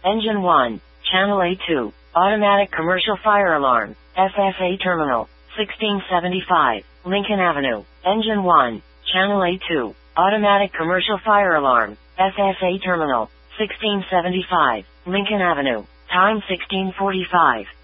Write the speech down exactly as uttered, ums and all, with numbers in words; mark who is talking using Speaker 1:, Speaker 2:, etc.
Speaker 1: Engine one, Channel A two, Automatic Commercial Fire Alarm, F F A Terminal, sixteen seventy-five, Lincoln Avenue. Engine one, Channel A two, Automatic Commercial Fire Alarm, F F A Terminal, sixteen seventy-five, Lincoln Avenue. Time sixteen forty-five.